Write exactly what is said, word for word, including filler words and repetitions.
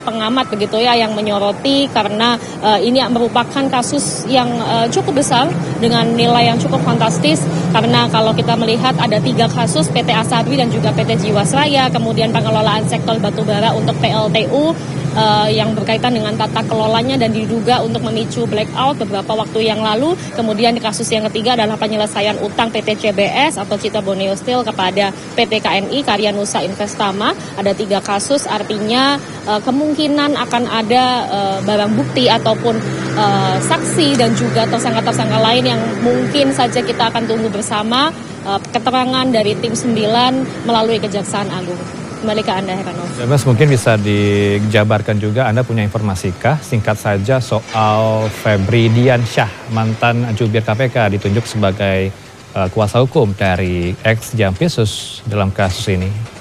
Pengamat begitu ya yang menyoroti karena uh, ini merupakan kasus yang uh, cukup besar dengan nilai yang cukup fantastis, karena kalau kita melihat ada tiga kasus P T Asabri dan juga P T Jiwasraya, kemudian pengelolaan sektor batubara untuk P L T U uh, yang berkaitan dengan tata kelolanya dan diduga untuk memicu blackout beberapa waktu yang lalu. Kemudian kasus yang ketiga adalah penyelesaian utang P T C B S atau Citra Borneo Steel kepada P T K N I Karya Nusa Investama. Ada tiga kasus, artinya uh, kemungkinan kemungkinan akan ada uh, barang bukti ataupun uh, saksi dan juga tersangka-tersangka lain yang mungkin saja kita akan tunggu bersama uh, keterangan dari tim sembilan melalui Kejaksaan Agung. Kembali ke Anda, Heranov. Ya, Mas, mungkin bisa dijabarkan juga, Anda punya informasikah singkat saja soal Febri Diansyah, mantan jubir K P K ditunjuk sebagai uh, kuasa hukum dari ex Jampitsus dalam kasus ini?